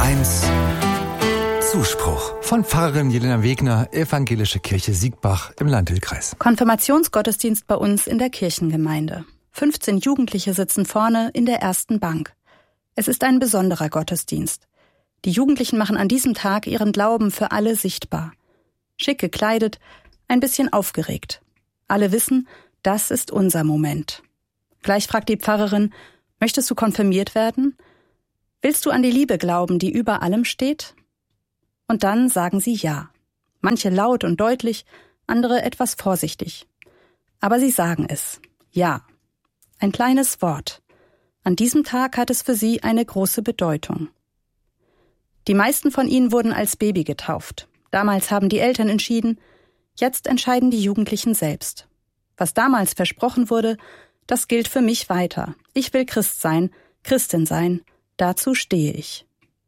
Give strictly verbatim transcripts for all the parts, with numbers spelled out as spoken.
eins Zuspruch von Pfarrerin Jelena Wegner, Evangelische Kirche Siegbach im Landl-Kreis. Konfirmationsgottesdienst bei uns in der Kirchengemeinde. fünfzehn Jugendliche sitzen vorne in der ersten Bank. Es ist ein besonderer Gottesdienst. Die Jugendlichen machen an diesem Tag ihren Glauben für alle sichtbar. Schick gekleidet, ein bisschen aufgeregt. Alle wissen, das ist unser Moment. Gleich fragt die Pfarrerin, möchtest du konfirmiert werden? Willst du an die Liebe glauben, die über allem steht? Und dann sagen sie ja. Manche laut und deutlich, andere etwas vorsichtig. Aber sie sagen es. Ja. Ein kleines Wort. An diesem Tag hat es für sie eine große Bedeutung. Die meisten von ihnen wurden als Baby getauft. Damals haben die Eltern entschieden, jetzt entscheiden die Jugendlichen selbst. Was damals versprochen wurde, das gilt für mich weiter. Ich will Christ sein, Christin sein, dazu stehe ich.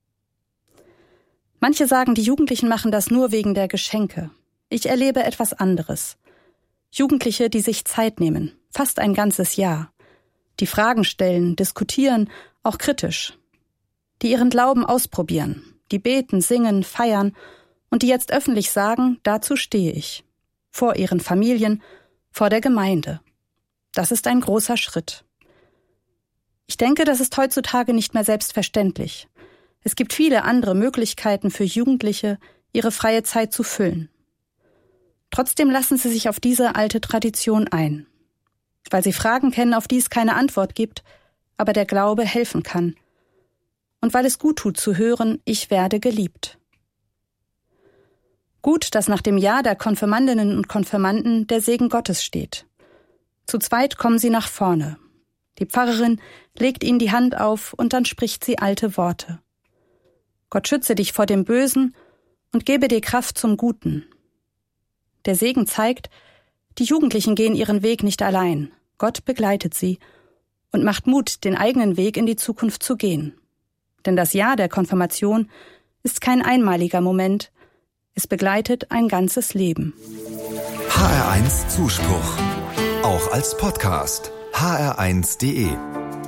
Manche sagen, die Jugendlichen machen das nur wegen der Geschenke. Ich erlebe etwas anderes. Jugendliche, die sich Zeit nehmen, fast ein ganzes Jahr. Die Fragen stellen, diskutieren, auch kritisch. Die ihren Glauben ausprobieren, die beten, singen, feiern und die jetzt öffentlich sagen, dazu stehe ich. Vor ihren Familien, vor der Gemeinde. Das ist ein großer Schritt. Ich denke, das ist heutzutage nicht mehr selbstverständlich. Es gibt viele andere Möglichkeiten für Jugendliche, ihre freie Zeit zu füllen. Trotzdem lassen sie sich auf diese alte Tradition ein. Weil sie Fragen kennen, auf die es keine Antwort gibt, aber der Glaube helfen kann. Und weil es gut tut zu hören, ich werde geliebt. Gut, dass nach dem Ja der Konfirmandinnen und Konfirmanden der Segen Gottes steht. Zu zweit kommen sie nach vorne. Die Pfarrerin legt ihnen die Hand auf und dann spricht sie alte Worte. Gott schütze dich vor dem Bösen und gebe dir Kraft zum Guten. Der Segen zeigt, die Jugendlichen gehen ihren Weg nicht allein. Gott begleitet sie und macht Mut, den eigenen Weg in die Zukunft zu gehen. Denn das Jahr der Konfirmation ist kein einmaliger Moment. Es begleitet ein ganzes Leben. H R eins Zuspruch. Auch als Podcast. h r eins punkt d e